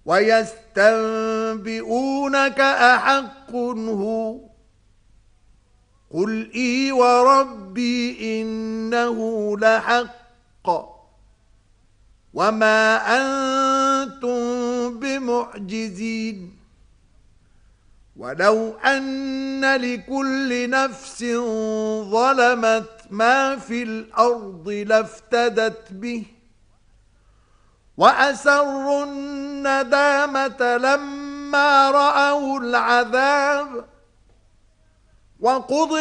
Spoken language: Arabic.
ويستنبئونك أحق هو قل إي وربي إنه لحق وما أنتم بمعجزين ولو أن لكل نفس ظلمت ما في الأرض لافتدت به وأسروا الندامة لما رأوا العذاب وقضي